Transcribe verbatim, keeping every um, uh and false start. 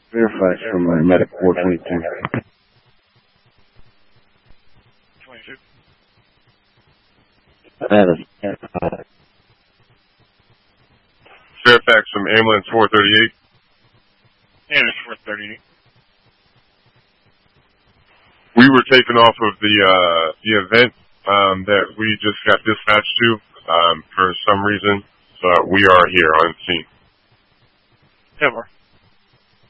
Fairfax from uh, Medic four twenty-two. twenty-two. Uh, Fairfax from Ambulance four thirty-eight. Ambulance four thirty-eight. We were taken off of the uh, the event um, that we just got dispatched to um, for some reason, so we are here on scene. Over.